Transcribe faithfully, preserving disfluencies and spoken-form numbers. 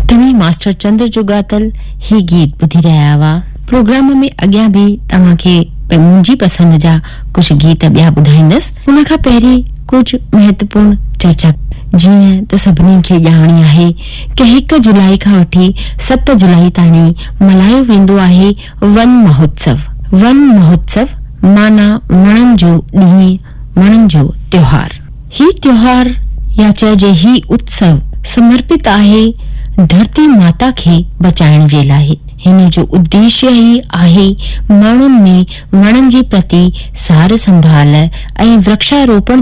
तव्हां मास्टर चंद्र जो गातल ही गीत ॿुधी रहिया हुआ। प्रोग्राम में अॻियां बि तव्हांखे मुंहिंजी पसंदि जा कुझु गीत ॿिया ॿुधाईंदसि। हुन खां पहिरीं कुझु महत्वपूर्ण चर्चा। जीअं त सभिनी खे ॼाणी आहे कि हिकु जुलाई खां वठी सत जुलाई ताईं मल्हायो वेंदो आहे वन महोत्सव। वन महोत्सव माना वणनि जो ॾींहुं, वणनि जो त्योहार। ही त्योहार या चइजे ही उत्सव समर्पित आहे धरती माता खे बचाइण जे लाइ। हिन जो उद्देश्य ही आहे माण्हुनि में वणनि जे प्रति सार संभाल ऐं वृक्षारोपण